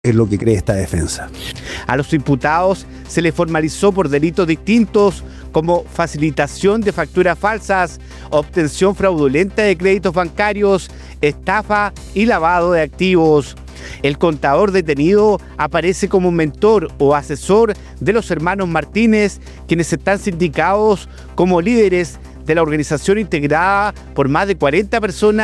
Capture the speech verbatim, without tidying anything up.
Es lo que cree esta defensa. A los imputados se les formalizó por delitos distintos como facilitación de facturas falsas, obtención fraudulenta de créditos bancarios, estafa y lavado de activos. El contador detenido aparece como mentor o asesor de los hermanos Martínez, quienes están sindicados como líderes de la organización integrada por más de cuarenta personas